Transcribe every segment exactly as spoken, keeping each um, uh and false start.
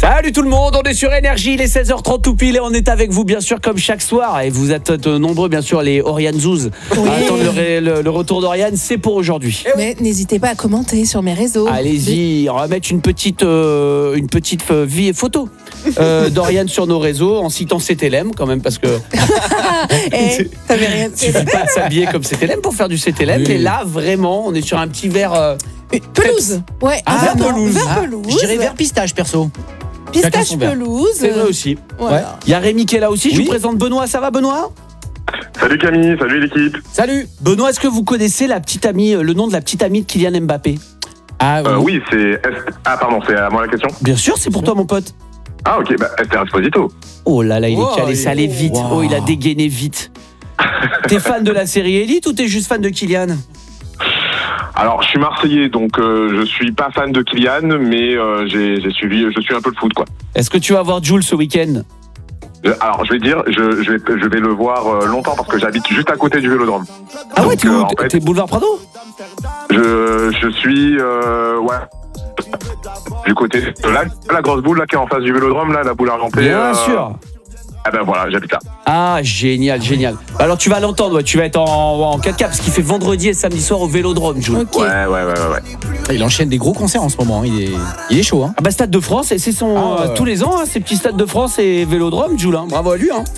Salut tout le monde, on est sur Énergie, il est seize heures trente tout pile et on est avec vous bien sûr comme chaque soir. Et vous êtes euh, nombreux bien sûr, les Oriane Zouz Oui. à attendre le, ré- le- le retour d'Oriane, c'est pour aujourd'hui. Mais n'hésitez pas à commenter sur mes réseaux. Allez-y, on va mettre une petite, euh, une petite euh, vie et photo euh, d'Oriane sur nos réseaux en citant C T L M quand même parce que Eh, t'avais rien. il suffit pas de s'habiller comme C T L M pour faire du C T L M, Oui. mais là vraiment on est sur un petit verre... euh, Pelouse. Ouais, Ah, vert pelouse. Vert Ah, pelouse. je dirais vert pistache perso. Chacun Pistache son verre. pelouse. c'est vrai aussi. Voilà. Il y a Rémi qui est là aussi, je Oui. vous présente Benoît, ça va Benoît ? Salut Camille, salut l'équipe. Salut. Benoît, est-ce que vous connaissez la petite amie, euh, le nom de la petite amie de Kylian Mbappé ? Ah Euh, oui, c'est... Est- Ah pardon, c'est à moi la question. Bien sûr, c'est pour toi mon pote. Ah ok, bah Esther Esposito. Oh là là, il est Oh, calé, il- ça allait vite. Wow. Oh, il a dégainé vite. T'es fan de la série Elite ou t'es juste fan de Kylian ? Alors je suis Marseillais, donc euh, je suis pas fan de Kylian, mais euh, j'ai, j'ai suivi, je suis un peu le foot quoi. Est-ce que tu vas voir Jules ce week-end ? Je- alors je vais dire, je, je, vais, je vais le voir euh, longtemps parce que j'habite juste à côté du Vélodrome. Ah ouais, Donc, t'es où ? euh, en fait- T'es boulevard Prado ? Je, je suis, euh, ouais, du côté de la, la grosse boule là qui est en face du Vélodrome là, la boule argentée. Bien euh, sûr. Ah ben voilà, j'habite là. Ah, génial, génial. Alors tu vas l'entendre, ouais, tu vas être en, en quatre K parce qu'il fait vendredi et samedi soir au Vélodrome, Jules. Ok. Ouais, ouais, ouais, ouais. ouais. Il enchaîne des gros concerts en ce moment. hein. Il est, il est chaud. Hein. Ah bah Stade de France, et c'est son Ah, ouais, euh, ouais. tous les ans, hein, ces petits Stades de France et Vélodrome, Jules. Hein. Bravo à lui. Hein.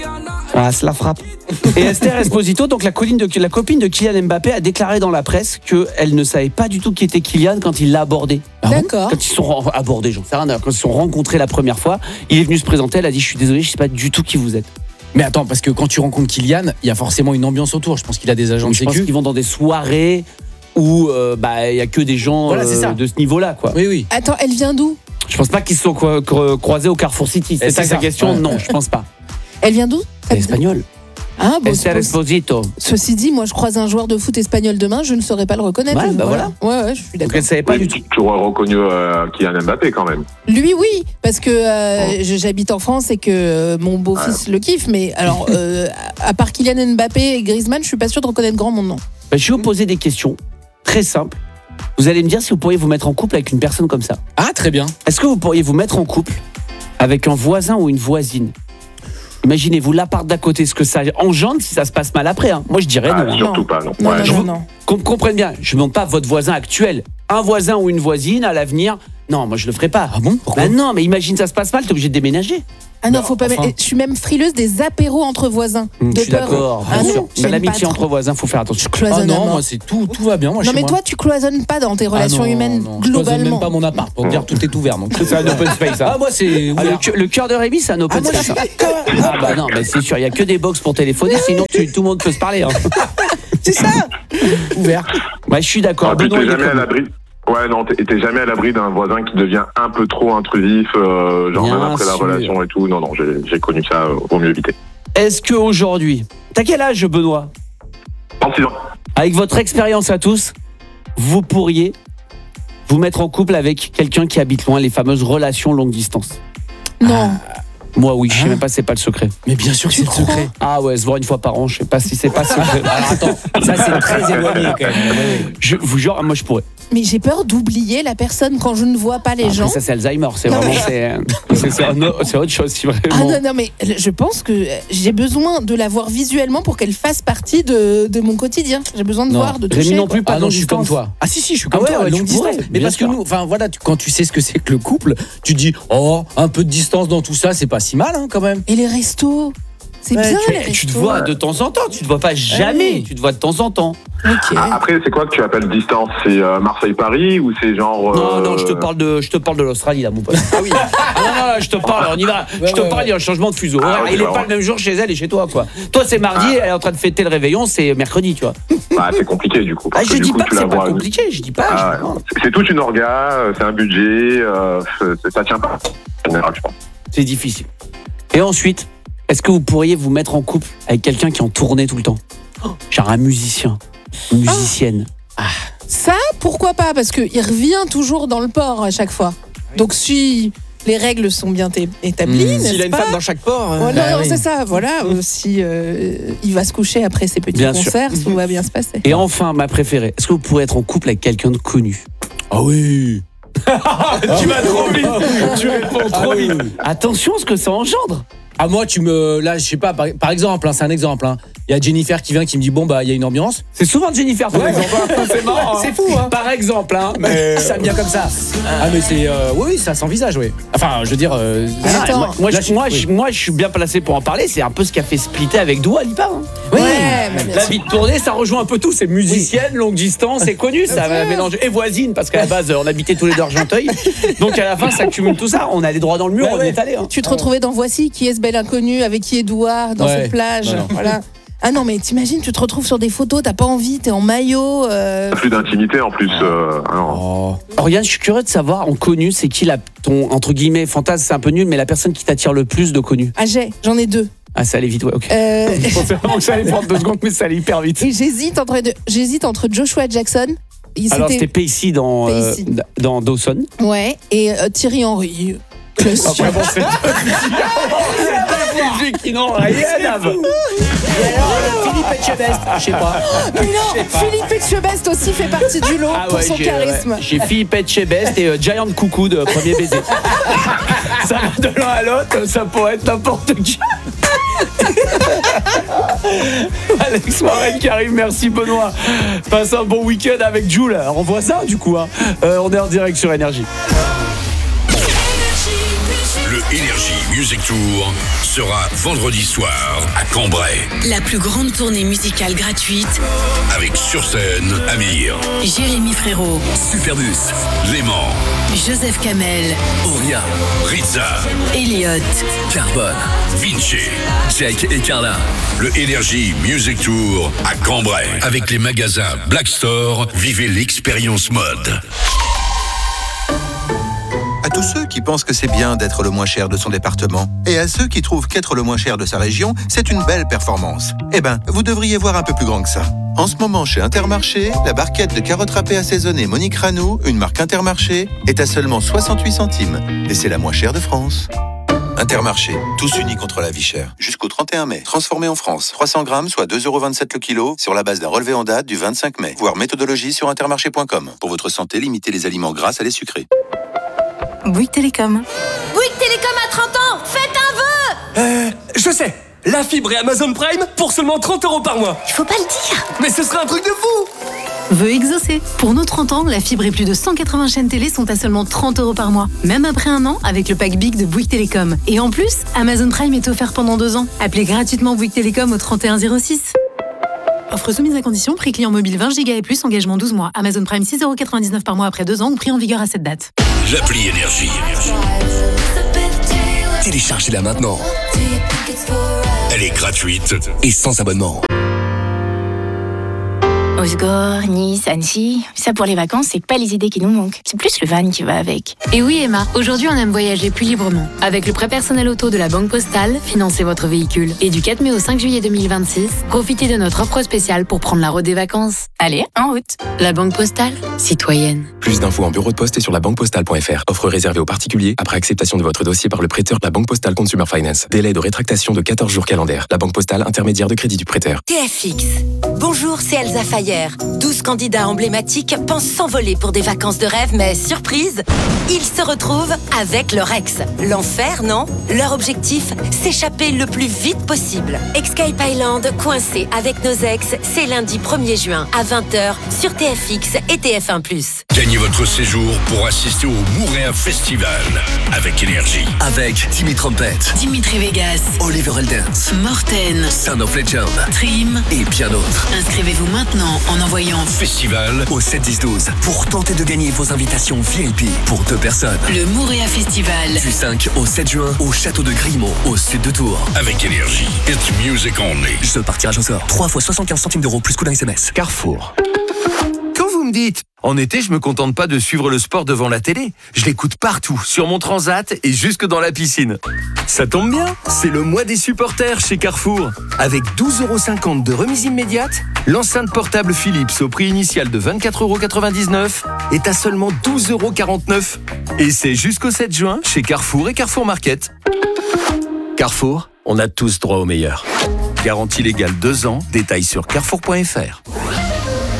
Ah, cela frappe. Et Esther Esposito, donc la, colline de, la copine de Kylian Mbappé, a déclaré dans la presse qu'elle ne savait pas du tout qui était Kylian quand il l'a abordé. Ah bon D'accord. Quand ils se sont ren- abordés, j'en sais rien, quand ils se sont rencontrés la première fois, il est venu se présenter, elle a dit je suis désolé, je sais pas du tout qui vous êtes. Mais attends, parce que quand tu rencontres Kylian, il y a forcément une ambiance autour. Je pense qu'il a des agents Donc, de je pense sécu. qu'ils vont dans des soirées où euh, bah il y a que des gens Voilà, c'est euh, ça. de ce niveau-là quoi. Oui, oui. Attends, elle vient d'où Je pense pas qu'ils se sont cro- cro- croisés au Carrefour City. C'est Et ça c'est ta ça. question ? Ouais. Non, je pense pas. Elle vient d'où C'est espagnol. Ah bon. Esther c'est- Esposito. Ceci dit, moi je croise un joueur de foot espagnol demain, je ne saurais pas le reconnaître. Ouais, bah Ouais, ouais, je suis Donc d'accord. elle savait pas Oui, du tout. tu, tu aurais reconnu euh, Kylian Mbappé quand même. Lui, oui, parce que euh, Oh. je- j'habite en France et que euh, mon beau-fils le kiffe, mais alors, euh, à part Kylian Mbappé et Griezmann, je suis pas sûre de reconnaître grand monde, non. Bah, je vais vous poser des questions très simples. Vous allez me dire si vous pourriez vous mettre en couple avec une personne comme ça. Ah, très bien. Est-ce que vous pourriez vous mettre en couple avec un voisin ou une voisine ? Imaginez-vous l'appart d'à côté, ce que ça engendre si ça se passe mal après. Hein. Moi, je dirais Ah, non. hein. surtout pas, non. Non, Ouais, non, je non, vous- non. Qu'on me comprenne bien, je ne demande pas votre voisin actuel. Un voisin ou une voisine à l'avenir, non, moi je le ferai pas. Ah bon Pourquoi Bah non, mais imagine ça se passe mal, t'es obligé de déménager. Ah non, Non, faut pas. enfin. mettre- Je suis même frileuse des apéros entre voisins. Hum, de je suis peur. d'accord, Ah bien non, sûr. j'aime Mais l'amitié pas entre trop. voisins, faut faire attention. Ah Cloisonnement. non, moi c'est tout, tout va bien. Moi, Non chez mais moi. toi tu cloisonnes pas dans tes Ah relations non, humaines non, je cloisonne globalement. même pas mon appart pour te dire tout est ouvert. Donc C'est un open space, Ah moi c'est Ah, le, ouvert. cœur- le cœur de Rémi, c'est un open Ah, moi, space. je suis hein. d'accord. Ah bah non, mais c'est sûr, il y a que des box pour téléphoner, sinon tu- tout le monde peut se parler. Hein. C'est ça. Ouvert. Ouais, je suis d'accord. Ah, puis Benoît, t'es il est jamais à comme- l'abri. Ouais, non, t'es t'es jamais à l'abri d'un voisin qui devient un peu trop intrusif, euh, genre Bien même après la sûr. relation et tout. Non, non, j'ai j'ai connu ça, euh, vaut mieux éviter. Est-ce qu'aujourd'hui, t'as quel âge, Benoît ? trente-six ans. Avec votre expérience à tous, vous pourriez vous mettre en couple avec quelqu'un qui habite loin, les fameuses relations longue distance. Non. Moi, oui, je sais Hein même pas, c'est pas le secret. Mais bien sûr que c'est le crois secret. Ah ouais, se voir une fois par an, je sais pas si c'est pas secret. Alors attends, ça c'est très éloigné quand même. Je vous jure, moi je pourrais. Mais j'ai peur d'oublier la personne quand je ne vois pas les Après, gens. ça c'est Alzheimer, c'est Non, vraiment mais- c'est c'est- c'est un autre- c'est autre chose, si vraiment. Ah non, non, mais je pense que j'ai besoin de la voir visuellement pour qu'elle fasse partie de, de mon quotidien. J'ai besoin de Non. voir, de toucher. Rémi non plus, pas Ah non, longue je suis comme distance. toi. Ah si si, je suis comme Ah ouais, toi, ouais, longue tu pourrais, distance. Mais bien parce que sûr. nous, enfin voilà, tu- quand tu sais ce que c'est que le couple, tu dis oh un peu de distance dans tout ça, c'est pas si mal hein, quand même. Et les restos, c'est Ouais, bien Tu, les restos. tu te vois de temps en temps, tu te vois pas jamais, oui. tu te vois de temps en temps. Ok. Ah, après, c'est quoi que tu appelles distance? C'est euh, Marseille-Paris ou c'est genre. Non, euh, non, je te parle de, je te parle de l'Australie là, mon pote. Ah oui. Ah non, non, non, je te parle, on y va. Ouais, je te ouais, parle, ouais. il y a un changement de fuseau. Ah, horaire. ok, il est bah, pas ouais. le même jour chez elle et chez toi, quoi. Toi, c'est mardi, elle est en train de fêter le réveillon, c'est mercredi, tu vois. Bah, c'est compliqué du coup. Ah, parce je que, du dis coup, pas tu que la c'est pas vois- compliqué, je dis pas. Ah, je- ouais, non. C'est- c'est toute une orga, euh, c'est un budget, euh, c'est- ça tient pas. En général, je pense. C'est difficile. Et ensuite, est-ce que vous pourriez vous mettre en couple avec quelqu'un qui est en tournée tout le temps? Genre un musicien, une musicienne. Ça, pourquoi pas? Parce qu'il revient toujours dans le port à chaque fois. Donc si les règles sont bien é- établies, Mmh. n'est-ce S'il a une pas? femme dans chaque port. euh, Voilà, Bah non, oui. c'est ça, voilà. Euh, Si euh, il va se coucher après ses petits Bien sûr. concerts, tout va bien se passer. Et enfin, ma préférée, est-ce que vous pourrez être en couple avec quelqu'un de connu? Ah oui. Tu vas trop vite. Tu réponds trop vite. Attention à ce que ça engendre. Ah, moi, tu me. Là, je sais pas, par, par exemple, hein, c'est un exemple. Hein. Il y a Jennifer qui vient qui me dit bon, bah, il y a une ambiance. C'est souvent Jennifer, par exemple. C'est marrant. C'est fou, hein. Par exemple, hein. Mais... Ça me vient comme ça. Ah, mais c'est. Euh, oui, oui, ça s'envisage, oui. Enfin, je veux dire. Euh, Ah, Attends. moi, moi, Là, je, je- moi, oui. je, moi, je suis bien placé pour en parler. C'est un peu ce qui a fait splitter avec Dua Lipa. Hein. Ouais, mais bien La sûr. vie de tournée, ça rejoint un peu tout. C'est musicienne, longue distance, c'est connu. Ça va mélanger. Et voisine, parce qu'à la base, on habitait tous les deux Argenteuil. Donc à la fin, ça cumule tout ça. On a les droits dans le mur, Ouais, on ouais. est allé. Hein. Tu te retrouvais dans Voici, qui est ce bel inconnu, avec qui est Douard, dans Ouais. cette plage. Non, non. Voilà. Ah non, mais t'imagines, tu te retrouves sur des photos, t'as pas envie, t'es en maillot. euh, Plus d'intimité en plus. Euh, alors, Oh. Oriane, je suis curieux de savoir, en connu, c'est qui la, ton, entre guillemets, fantasme, c'est un peu nul, mais la personne qui t'attire le plus de connu. Ah, j'ai, j'en ai deux. Ah, ça allait vite, ouais, ok. Euh, Je pensais vraiment que ça allait prendre deux secondes, mais ça allait hyper vite. et j'hésite entre, deux- j'hésite entre Joshua Jackson. Il- Alors, c'était c'était- Pacey dans, euh, Pacey. d- dans Dawson. Ouais, et euh, Thierry Henry. Classique. Après, bon, c'est deux musiques qui n'ont rien à voir. Et alors, euh, Philippe Etchebest, je sais pas. Mais non, Philippe Etchebest aussi fait partie du lot Ah pour ouais, son j'ai, charisme. ouais, j'ai Philippe Etchebest et euh, Giant Coucou de Premier Baiser. Ça va de l'un à l'autre, ça pourrait être n'importe qui. Alex Warren qui arrive, merci Benoît. Passe un bon week-end avec Jules. Alors, on voit ça du coup. Hein. Euh, on est en direct sur Énergie. Le Energy Music Tour sera vendredi soir à Cambrai La plus grande tournée musicale gratuite, avec sur scène Amir, Jérémy Frérot, Superbus, Léman, Joseph Kamel, Auria, Rizza, Elliott, Carbone, Vinci, Jake et Carla. Le Energy Music Tour à Cambrai avec les magasins Black Store. Vivez l'expérience mode. À tous ceux qui pensent que c'est bien d'être le moins cher de son département, et à ceux qui trouvent qu'être le moins cher de sa région, c'est une belle performance. Eh ben, vous devriez voir un peu plus grand que ça. En ce moment, chez Intermarché, la barquette de carottes râpées assaisonnées Monique Ranou, une marque Intermarché, est à seulement soixante-huit centimes. Et c'est la moins chère de France. Intermarché, tous unis contre la vie chère. Jusqu'au trente et un mai. Transformé en France. trois cents grammes, soit deux euros vingt-sept le kilo, sur la base d'un relevé en date du vingt-cinq mai. Voir méthodologie sur intermarché point com. Pour votre santé, limitez les aliments gras à les sucrés. Bouygues Télécom. Bouygues Télécom à trente ans, faites un vœu. Euh, je sais. La fibre et Amazon Prime pour seulement trente euros par mois. Il faut pas le dire. Mais ce serait un truc de fou. Vœu exaucé. Pour nos trente ans, la fibre et plus de cent quatre-vingts chaînes télé sont à seulement trente euros par mois. Même après un an, avec le pack Big de Bouygues Télécom. Et en plus, Amazon Prime est offert pendant deux ans. Appelez gratuitement Bouygues Télécom au trente et un zéro six. Offre soumise à condition, prix client mobile vingt gigas et plus, engagement douze mois. Amazon Prime six euros quatre-vingt-dix-neuf par mois après deux ans ou prix en vigueur à cette date. L'appli Énergie. Téléchargez-la maintenant. Elle est gratuite. Et sans abonnement. Osgore, Nice, Annecy, ça pour les vacances, c'est pas les idées qui nous manquent. C'est plus le van qui va avec. Et oui Emma, aujourd'hui on aime voyager plus librement. Avec le prêt personnel auto de la Banque Postale, financez votre véhicule. Et du quatre mai au cinq juillet deux mille vingt-six, profitez de notre offre spéciale pour prendre la route des vacances. Allez, en route. La Banque Postale, citoyenne. Plus d'infos en bureau de poste et sur la banque postale point f r. Offre réservée aux particuliers après acceptation de votre dossier par le prêteur de la Banque Postale Consumer Finance. Délai de rétractation de quatorze jours calendaires. La Banque Postale, intermédiaire de crédit du prêteur. T F X. Bonjour, c'est Elsa Fayer. douze candidats emblématiques pensent s'envoler pour des vacances de rêve, mais surprise, ils se retrouvent avec leur ex. L'enfer, non? Leur objectif, s'échapper le plus vite possible. Escape Island, coincé avec nos ex, c'est lundi premier juin à vingt heures sur T F X et T F un plus. Gagnez votre séjour pour assister au Mouréa Festival avec Énergie. Avec Timmy Trumpet, Dimitri Vegas, Oliver Eldens, Morten, Son of Legend Trim. et bien d'autres. Inscrivez-vous maintenant en envoyant Festival Au sept dix douze pour tenter de gagner vos invitations V I P pour deux personnes. le Mouréa Festival. Du cinq au sept juin au château de Grimaud, au sud de Tours. avec Énergie. It's music only. Ce par tirage au sort. trois fois soixante-quinze centimes d'euros plus coup d'un S M S. Carrefour. Quand vous me dites, en été, je me contente pas de suivre le sport devant la télé. Je l'écoute partout, sur mon transat et jusque dans la piscine. Ça tombe bien, c'est le mois des supporters chez Carrefour. Avec douze euros cinquante de remise immédiate, l'enceinte portable Philips au prix initial de vingt-quatre euros quatre-vingt-dix-neuf est à seulement douze euros quarante-neuf. Et c'est jusqu'au sept juin chez Carrefour et Carrefour Market. Carrefour, on a tous droit au meilleur. Garantie légale deux ans, détails sur carrefour point f r.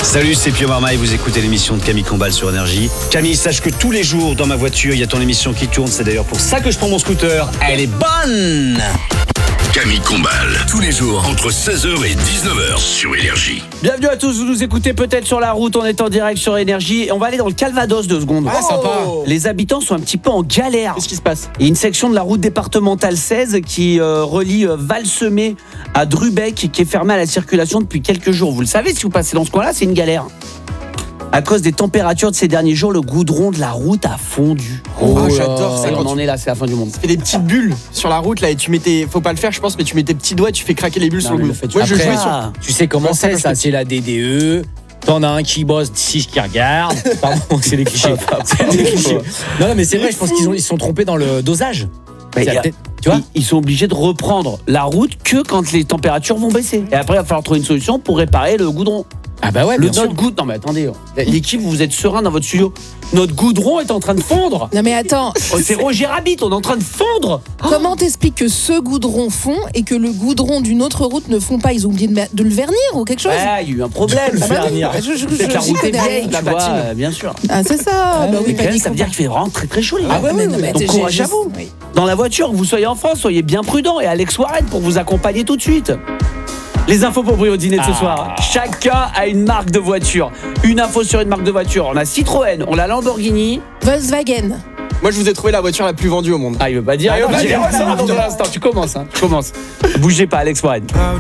Salut, c'est Pio Marmaille, vous écoutez l'émission de Camille Combal sur Énergie. Camille, sache que tous les jours dans ma voiture, il y a ton émission qui tourne, c'est d'ailleurs pour ça que je prends mon scooter. Elle est bonne! Camille Combal, tous les jours entre seize heures et dix-neuf heures sur Énergie. Bienvenue à tous, vous nous écoutez peut-être sur la route, on est en direct sur Énergie. On va aller dans le Calvados deux secondes. Ah, sympa. Les habitants sont un petit peu en galère. Qu'est-ce qui se passe? Il y a une section de la route départementale seize qui euh, relie euh, Valsemé à Drubeck qui est fermée à la circulation depuis quelques jours. Vous le savez, si vous passez dans ce coin-là, c'est une galère. À cause des températures de ces derniers jours, le goudron de la route a fondu. Oh, ah, j'adore ça. Et on en est là, c'est la fin du monde. Tu fais des petites bulles sur la route là et tu mets tes... Faut pas le faire, je pense, mais tu mets tes petits doigts et tu fais craquer les bulles Non, sur le mais goudron. le fais-tu Moi, je après, jouais ah. sur. Tu sais comment Ouais, ça, c'est, quand ça, je c'est la D D E. T'en as un qui bosse, six qui regarde. Pardon, c'est des clichés. C'est des clichés. Non, non, mais c'est vrai, je pense qu'ils ont, ils se sont trompés dans le dosage. Mais C'est y a- peut-être- tu vois ils, ils sont obligés de reprendre la route que quand les températures vont baisser. Et après, il va falloir trouver une solution pour réparer le goudron. Ah bah ouais, Le bien sûr. notre goudron. Non mais attendez, l'équipe, vous êtes serein dans votre studio. Notre goudron est en train de fondre. Non mais attends, Oh, c'est Roger Rabbit, on est en train de fondre. comment t'expliques que ce goudron fond et que le goudron d'une autre route ne fond pas? Ils ont oublié de, de le vernir ou quelque chose? Ouais, il y a eu un problème. Ah bah oui, Vernir. je- je- C'est que la je- route je est connais vieille, rien. tu La vois, patine. euh, bien sûr. Ah c'est ça. Bah oui, Mais quand même, panique ça veut dire qu'il fait vraiment très très chaud les gars. Ah ouais, ouais, non, mais Donc j'ai- courage j'ai- à vous. oui. Dans la voiture, que vous soyez en France, soyez bien prudents. Et Alex Warren pour vous accompagner tout de suite. Les infos pour briller au dîner de ce Ah. soir. Chacun a une marque de voiture. Une info sur une marque de voiture. On a Citroën, on a Lamborghini. Volkswagen. Moi, je vous ai trouvé la voiture la plus vendue au monde. Ah, il veut pas dire. Ah, il veut non, pas j'ai- dire. j'ai- Dans un instant, tu commences. Hein, tu commences. Bougez pas, Alex Warren.